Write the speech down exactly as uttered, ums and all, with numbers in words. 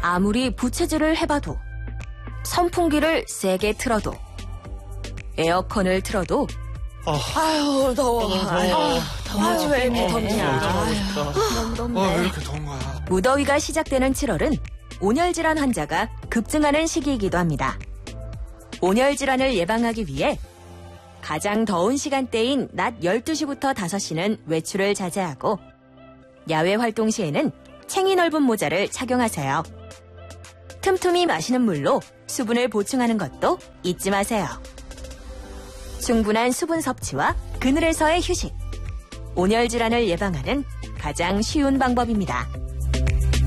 아무리 부채질을 해봐도, 선풍기를 세게 틀어도, 에어컨을 틀어도 아, 아유 더워. 아유, 더워. 아유, 왜 이렇게 덥냐. 아유, 너무 덥네. 아, 왜 이렇게 더운 거야? 무더위가 시작되는 칠월은 온열질환 환자가 급증하는 시기이기도 합니다. 온열질환을 예방하기 위해 가장 더운 시간대인 낮 열두 시부터 다섯 시는 외출을 자제하고 야외 활동 시에는 챙이 넓은 모자를 착용하세요. 틈틈이 마시는 물로 수분을 보충하는 것도 잊지 마세요. 충분한 수분 섭취와 그늘에서의 휴식. 온열질환을 예방하는 가장 쉬운 방법입니다.